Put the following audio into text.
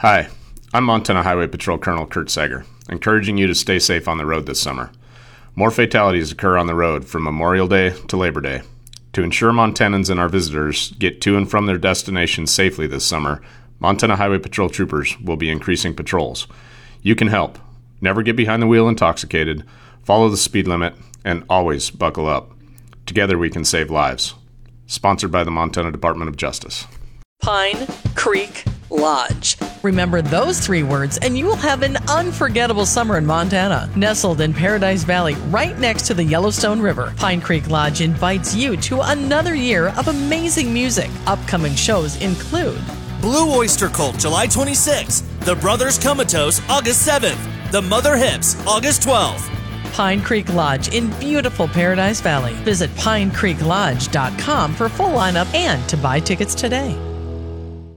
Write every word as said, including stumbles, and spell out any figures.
Hi, I'm Montana Highway Patrol Colonel Kurt Sager, encouraging you to stay safe on the road this summer. More fatalities occur on the road from Memorial Day to Labor Day. To ensure Montanans and our visitors get to and from their destinations safely this summer, Montana Highway Patrol troopers will be increasing patrols. You can help. Never get behind the wheel intoxicated, follow the speed limit, and always buckle up. Together we can save lives. Sponsored by the Montana Department of Justice. Pine Creek Lodge. Remember those three words and you will have an unforgettable summer in Montana. Nestled in Paradise Valley, right next to the Yellowstone River, Pine Creek Lodge invites you to another year of amazing music. Upcoming shows include Blue Oyster Cult, July twenty-sixth. The Brothers Comatose, August seventh. The Mother Hips, August twelfth. Pine Creek Lodge in beautiful Paradise Valley. Visit pine creek lodge dot com for full lineup and to buy tickets today.